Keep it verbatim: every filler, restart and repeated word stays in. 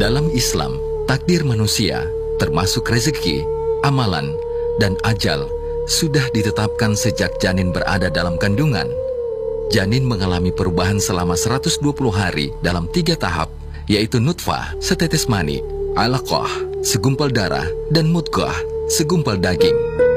Dalam Islam, takdir manusia, termasuk rezeki, amalan, dan ajal, sudah ditetapkan sejak janin berada dalam kandungan. Janin mengalami perubahan selama seratus dua puluh hari dalam tiga tahap, yaitu nutfah, setetes mani, alaqah, segumpal darah, dan mudghah, segumpal daging.